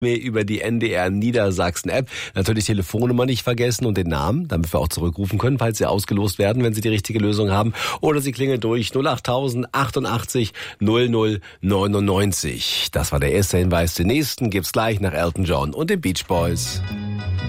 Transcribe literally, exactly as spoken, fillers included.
über die N D R Niedersachsen-App. Natürlich Telefonnummer nicht vergessen und den Namen, damit wir auch zurückrufen können, falls Sie ausgelost werden, wenn Sie die richtige Lösung haben. Oder Sie klingeln durch null acht null null achtundachtzig null null neunundneunzig. Das war der erste Hinweis. Den nächsten gibt's gleich nach Elton John und den Beach Boys.